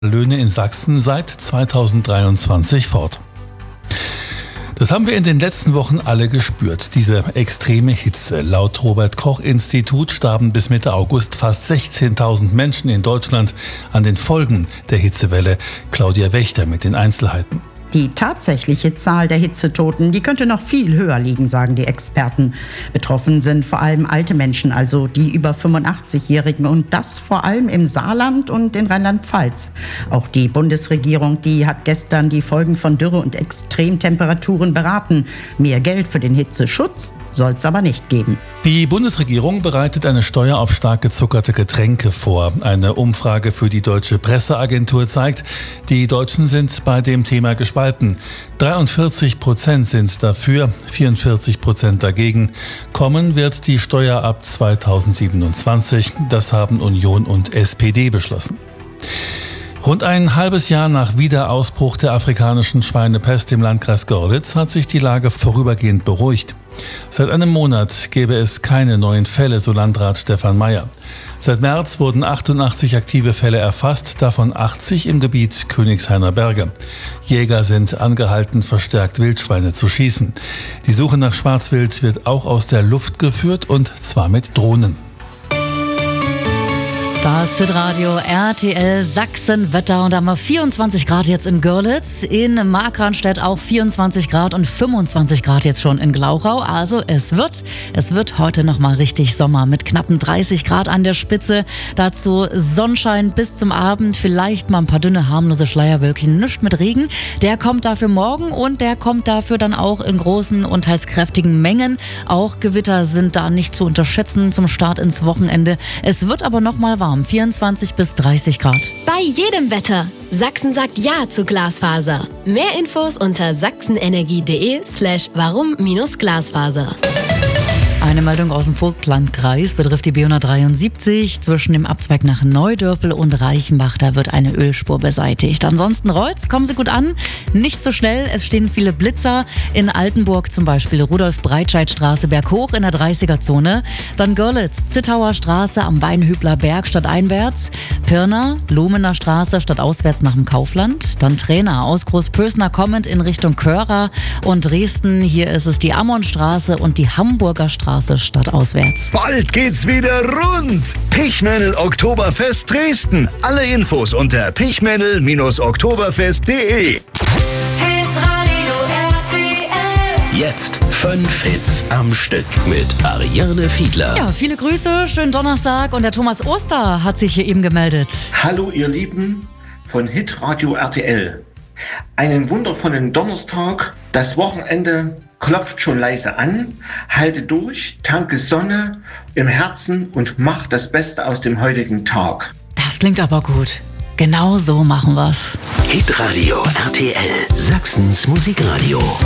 Löhne in Sachsen seit 2023 fort. Das haben wir in den letzten Wochen alle gespürt, diese extreme Hitze. Laut Robert-Koch-Institut starben bis Mitte August fast 16.000 Menschen in Deutschland an den Folgen der Hitzewelle. Claudia Wächter mit den Einzelheiten. Die tatsächliche Zahl der Hitzetoten, die könnte noch viel höher liegen, sagen die Experten. Betroffen sind vor allem alte Menschen, also die über 85-Jährigen, und das vor allem im Saarland und in Rheinland-Pfalz. Auch die Bundesregierung, die hat gestern die Folgen von Dürre und Extremtemperaturen beraten. Mehr Geld für den Hitzeschutz soll es aber nicht geben. Die Bundesregierung bereitet eine Steuer auf stark gezuckerte Getränke vor. Eine Umfrage für die Deutsche Presseagentur zeigt, die Deutschen sind bei dem Thema gespalten. 43% sind dafür, 44% dagegen. Kommen wird die Steuer ab 2027. Das haben Union und SPD beschlossen. Rund ein halbes Jahr nach Wiederausbruch der afrikanischen Schweinepest im Landkreis Görlitz hat sich die Lage vorübergehend beruhigt. Seit einem Monat gäbe es keine neuen Fälle, so Landrat Stefan Meyer. Seit März wurden 88 aktive Fälle erfasst, davon 80 im Gebiet Königshainer Berge. Jäger sind angehalten, verstärkt Wildschweine zu schießen. Die Suche nach Schwarzwild wird auch aus der Luft geführt, und zwar mit Drohnen. Das Hitradio RTL Sachsen-Wetter, und da haben wir 24 Grad jetzt in Görlitz, in Markranstädt auch 24 Grad und 25 Grad jetzt schon in Glauchau. Also es wird heute nochmal richtig Sommer mit knappen 30 Grad an der Spitze. Dazu Sonnenschein bis zum Abend, vielleicht mal ein paar dünne, harmlose Schleierwölkchen, nichts mit Regen. Der kommt dafür morgen, und der kommt dafür dann auch in großen und teils kräftigen Mengen. Auch Gewitter sind da nicht zu unterschätzen zum Start ins Wochenende. Es wird aber nochmal warm. 24 bis 30 Grad. Bei jedem Wetter. Sachsen sagt Ja zu Glasfaser. Mehr Infos unter sachsenenergie.de/warum-Glasfaser. Eine Meldung aus dem Vogtlandkreis betrifft die B173 zwischen dem Abzweig nach Neudörfel und Reichenbach. Da wird eine Ölspur beseitigt. Ansonsten rollt's, kommen Sie gut an, nicht so schnell. Es stehen viele Blitzer in Altenburg, zum Beispiel Rudolf-Breitscheid-Straße berghoch in der 30er-Zone. Dann Görlitz, Zittauer Straße am Weinhübler Berg stadteinwärts. Pirna, Lumener Straße stadtauswärts nach dem Kaufland. Dann Trainer aus Großpösner kommend in Richtung Köra. Und Dresden, hier ist es die Ammonstraße und die Hamburger Straße stadtauswärts. Bald geht's wieder rund! Pichmännel Oktoberfest Dresden. Alle Infos unter pichmännel-oktoberfest.de. Hitradio RTL. Jetzt 5 Hits am Stück mit Ariane Fiedler. Ja, viele Grüße, schönen Donnerstag, und der Thomas Oster hat sich hier eben gemeldet. Hallo ihr Lieben von Hitradio RTL. Einen wundervollen Donnerstag. Das Wochenende klopft schon leise an. Halte durch, tanke Sonne im Herzen und mach das Beste aus dem heutigen Tag. Das klingt aber gut. Genau so machen wir's. Hitradio RTL, Sachsens Musikradio.